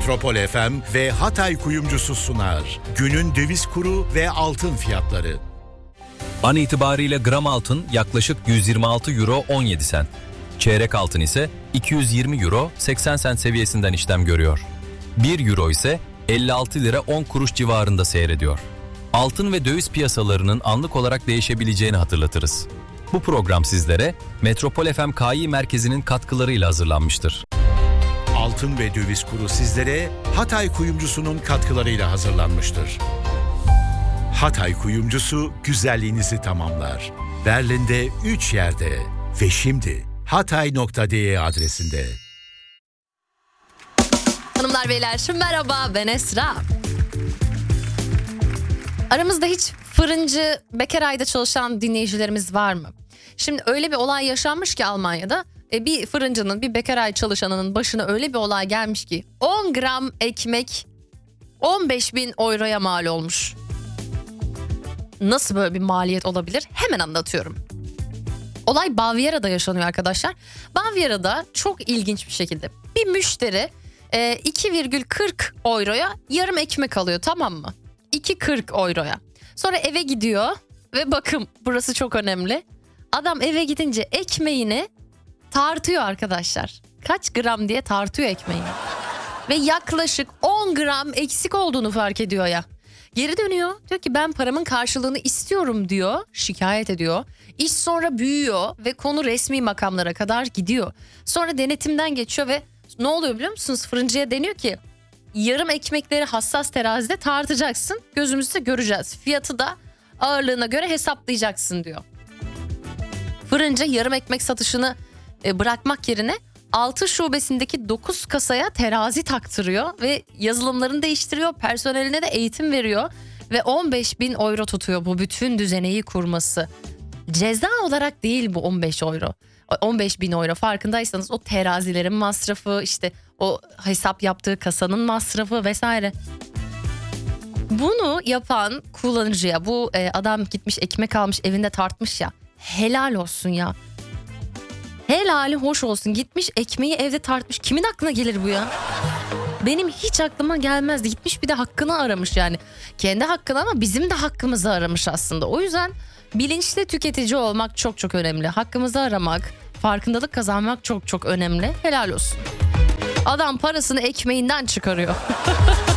Metropol FM ve Hatay Kuyumcusu sunar. Günün döviz kuru ve altın fiyatları. An itibariyle gram altın yaklaşık 126 euro 17 sent. Çeyrek altın ise 220 euro 80 sent seviyesinden işlem görüyor. 1 euro ise 56 lira 10 kuruş civarında seyrediyor. Altın ve döviz piyasalarının anlık olarak değişebileceğini hatırlatırız. Bu program sizlere Metropol FM Kİ merkezinin katkılarıyla hazırlanmıştır. Altın ve döviz kuru sizlere Hatay Kuyumcusu'nun katkılarıyla hazırlanmıştır. Hatay Kuyumcusu güzelliğinizi tamamlar. Berlin'de 3 yerde ve şimdi hatay.de adresinde. Hanımlar beyler merhaba, ben Esra. Aramızda hiç fırıncı, bekar ayda çalışan dinleyicilerimiz var mı? Şimdi öyle bir olay yaşanmış ki Almanya'da bir fırıncının, bir bekar ay çalışanının başına öyle bir olay gelmiş ki 10 gram ekmek 15.000 euroya mal olmuş. Nasıl böyle bir maliyet olabilir? Hemen anlatıyorum. Olay Bavyera'da yaşanıyor arkadaşlar. Bavyera'da çok ilginç bir şekilde bir müşteri 2,40 euroya yarım ekmek alıyor, tamam mı? 2,40 euroya. Sonra eve gidiyor ve bakın burası çok önemli. Adam eve gidince ekmeğini tartıyor arkadaşlar. Kaç gram diye tartıyor ekmeğini. Ve yaklaşık 10 gram eksik olduğunu fark ediyor ya. Geri dönüyor, diyor ki ben paramın karşılığını istiyorum diyor, şikayet ediyor. İş sonra büyüyor ve konu resmi makamlara kadar gidiyor. Sonra denetimden geçiyor ve ne oluyor biliyor musunuz? Fırıncıya deniyor ki yarım ekmekleri hassas terazide tartacaksın, gözümüzde göreceğiz. Fiyatı da ağırlığına göre hesaplayacaksın diyor. Fırıncı yarım ekmek satışını bırakmak yerine 6 şubesindeki 9 kasaya terazi taktırıyor ve yazılımlarını değiştiriyor, personeline de eğitim veriyor ve 15.000 euro tutuyor bu bütün düzeneyi kurması. Ceza olarak değil bu 15.000 euro, farkındaysanız o terazilerin masrafı, işte o hesap yaptığı kasanın masrafı vesaire. Bunu yapan kullanıcıya, bu adam gitmiş ekmek almış evinde tartmış ya, helal olsun ya. Helali hoş olsun, gitmiş ekmeği evde tartmış. Kimin aklına gelir bu ya? Benim hiç aklıma gelmezdi. Gitmiş bir de hakkını aramış yani. Kendi hakkını ama bizim de hakkımızı aramış aslında. O yüzden bilinçli tüketici olmak çok çok önemli. Hakkımızı aramak, farkındalık kazanmak çok çok önemli. Helal olsun. Adam parasını ekmeğinden çıkarıyor.